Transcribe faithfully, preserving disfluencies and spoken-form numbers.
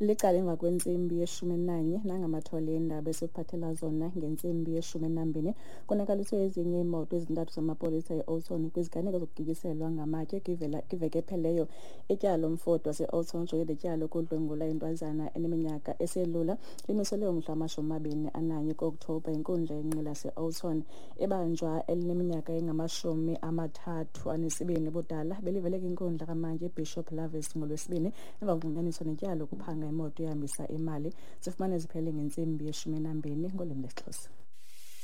licala emva kwensimbi yeshumi nanye nangamathole endaba esekuphathela zona ngensimbi yeshumi nambini konakaliswe ezinye imoto ezintathu zamapolisa e-Oldton kwiziganeko zokugikiselwa ngamatye kwivela kwiveke epheleyo ityalo mfoti wase-Oldton ujongene netyalo lokudlwengula intwazana eneminyaka eselula limiselwe umhla wamashumi amabini ananye ku-Okthobha inkundla yenqila yase-Oldton ebanjwa elineminyaka engamashumi amathathu anesibini budala beliveleke inkundla kamantyi Bishop Lavis ngolwesibini emva kokunqunyanyiswa netyalo lokuphanga imoto ehambisa imali zifumane ziphele ngentsimbi yeshumi nambini ngolwimi lwesiXhosa.